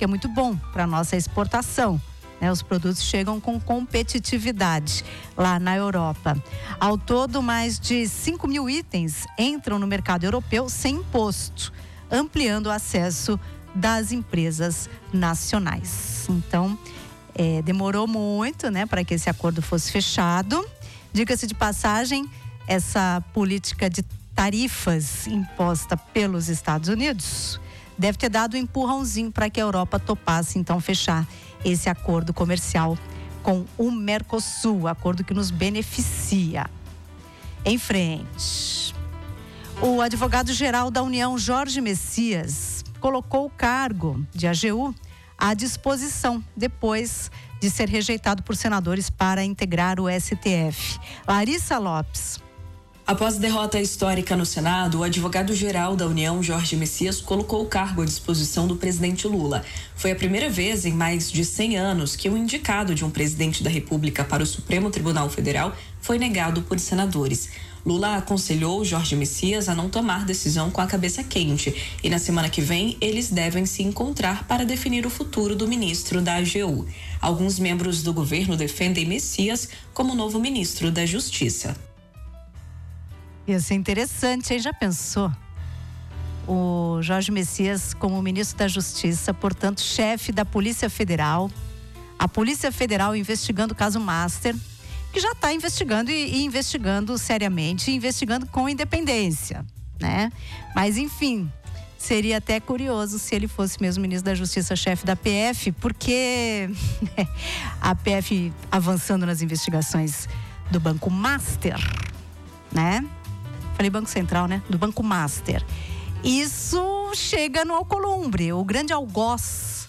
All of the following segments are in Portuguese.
que é muito bom para a nossa exportação. Os produtos chegam com competitividade lá na Europa. Ao todo, mais de 5 mil itens entram no mercado europeu sem imposto, ampliando o acesso das empresas nacionais. Então, demorou muito, para que esse acordo fosse fechado. Diga-se de passagem, essa política de tarifas imposta pelos Estados Unidos deve ter dado um empurrãozinho para que a Europa topasse, então, fechar esse acordo comercial com o Mercosul, acordo que nos beneficia. Em frente, o advogado-geral da União, Jorge Messias, colocou o cargo de AGU à disposição depois de ser rejeitado por senadores para integrar o STF. Larissa Lopes. Após derrota histórica no Senado, o advogado-geral da União, Jorge Messias, colocou o cargo à disposição do presidente Lula. Foi a primeira vez em mais de 100 anos que o indicado de um presidente da República para o Supremo Tribunal Federal foi negado por senadores. Lula aconselhou Jorge Messias a não tomar decisão com a cabeça quente e na semana que vem eles devem se encontrar para definir o futuro do ministro da AGU. Alguns membros do governo defendem Messias como novo ministro da Justiça. Ia ser interessante, hein? Já pensou? O Jorge Messias como ministro da Justiça, portanto, chefe da Polícia Federal. A Polícia Federal investigando o caso Master, que já está investigando e investigando seriamente, investigando com independência, Mas, enfim, seria até curioso se ele fosse mesmo ministro da Justiça, chefe da PF, porque a PF avançando nas investigações do Banco Master, Falei Banco Central, do Banco Master. Isso chega no Alcolumbre, o grande algoz,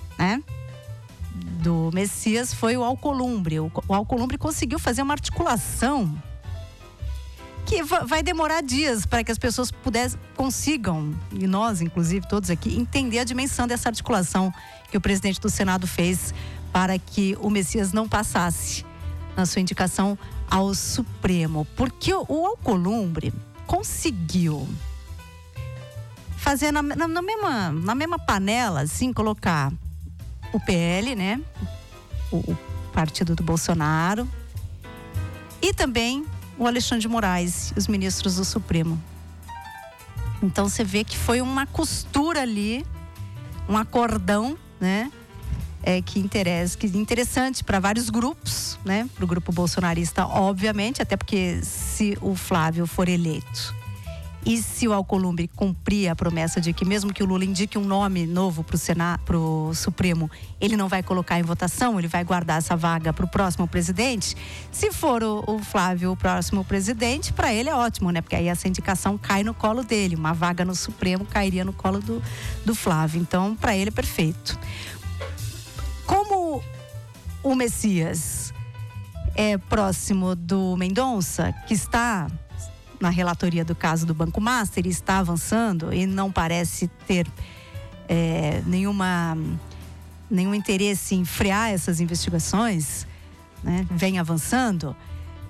do Messias foi o Alcolumbre. O Alcolumbre conseguiu fazer uma articulação que vai demorar dias para que as pessoas consigam, e nós, inclusive, todos aqui, entender a dimensão dessa articulação que o presidente do Senado fez para que o Messias não passasse na sua indicação ao Supremo, porque o Alcolumbre conseguiu fazer na mesma panela, assim, colocar o PL, o partido do Bolsonaro, e também o Alexandre de Moraes, os ministros do Supremo. Então você vê que foi uma costura ali, um acordão, que interessante para vários grupos, para o grupo bolsonarista, obviamente, até porque se o Flávio for eleito e se o Alcolumbre cumprir a promessa de que mesmo que o Lula indique um nome novo para o Supremo, ele não vai colocar em votação, ele vai guardar essa vaga para o próximo presidente. Se for o Flávio o próximo presidente, para ele é ótimo, porque aí essa indicação cai no colo dele, uma vaga no Supremo cairia no colo do Flávio. Então, para ele é perfeito. Como o Messias é próximo do Mendonça, que está na relatoria do caso do Banco Master, está avançando e não parece ter nenhum interesse em frear essas investigações, vem avançando,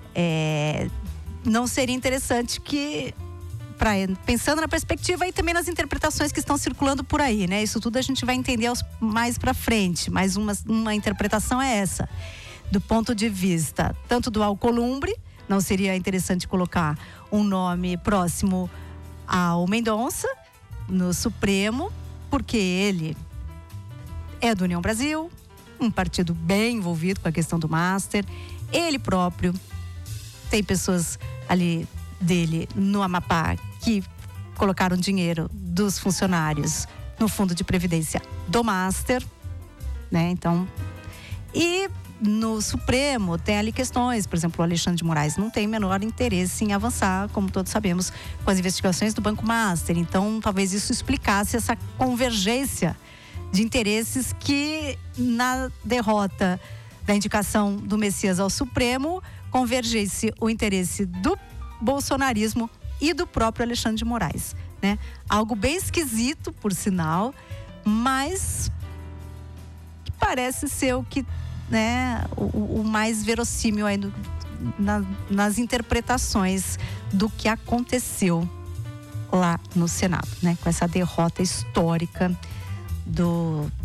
não seria interessante que, pensando na perspectiva e também nas interpretações que estão circulando por aí, Isso tudo a gente vai entender mais para frente, mas uma interpretação é essa, do ponto de vista tanto do Alcolumbre. Não seria interessante colocar um nome próximo ao Mendonça no Supremo, porque ele é do União Brasil, um partido bem envolvido com a questão do Master. Ele próprio tem pessoas ali dele no Amapá que colocaram dinheiro dos funcionários no fundo de previdência do Master, Então, e no Supremo tem ali questões, por exemplo, o Alexandre de Moraes não tem menor interesse em avançar, como todos sabemos, com as investigações do Banco Master. Então, talvez isso explicasse essa convergência de interesses que, na derrota da indicação do Messias ao Supremo, convergisse o interesse do bolsonarismo e do próprio Alexandre de Moraes, Algo bem esquisito, por sinal, mas que parece ser o que o mais verossímil aí nas interpretações do que aconteceu lá no Senado, com essa derrota histórica do